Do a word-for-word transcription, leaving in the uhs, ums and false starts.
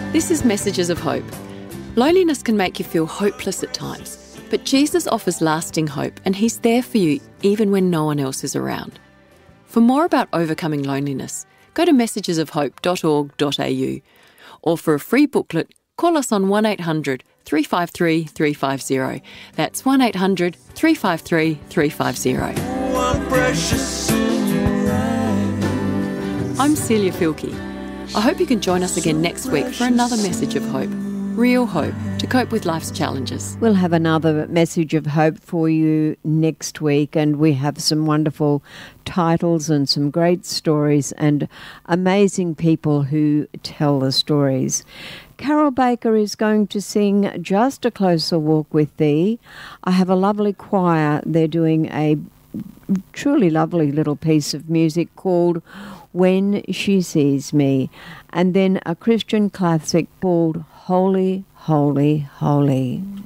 This is Messages of Hope. Loneliness can make you feel hopeless at times, but Jesus offers lasting hope and He's there for you even when no one else is around. For more about overcoming loneliness, go to messages of hope dot org dot a u, or for a free booklet, call us on one eight hundred three five three three five zero. That's one eight hundred three five three three five zero. I'm Celia Filkey. I hope you can join us again next week for another message of hope. Real hope to cope with life's challenges. We'll have another message of hope for you next week, and we have some wonderful titles and some great stories and amazing people who tell the stories. Carol Baker is going to sing Just a Closer Walk with Thee. I have a lovely choir. They're doing a truly lovely little piece of music called When She Sees Me, and then a Christian classic called Holy, Holy, Holy.